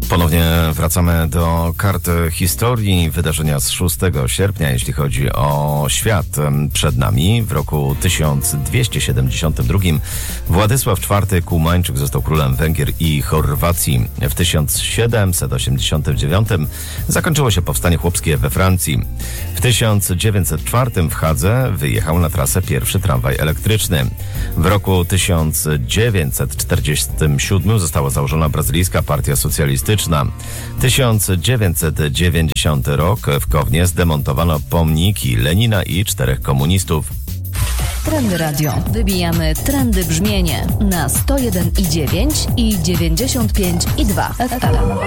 Ponownie wracamy do kart historii. Wydarzenia z 6 sierpnia, jeśli chodzi o świat przed nami. W roku 1272 Władysław IV Kumańczyk został królem Węgier i Chorwacji. W 1789 zakończyło się powstanie chłopskie we Francji. W 1904 w Hadze wyjechał na trasę pierwszy tramwaj elektryczny. W roku 1947 została założona brazylijska partia socjalistyczna. 1990 rok w Kownie zdemontowano pomniki Lenina i 4 komunistów. Trendy Radio. Wybijamy trendy brzmienie na 101,9 i 95,2 FM.